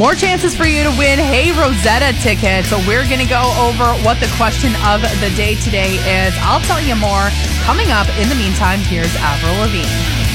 More chances for you to win Hey Rosetta tickets. So we're going to go over what the question of the day today is. I'll tell you more coming up. In the meantime, here's Avril Lavigne.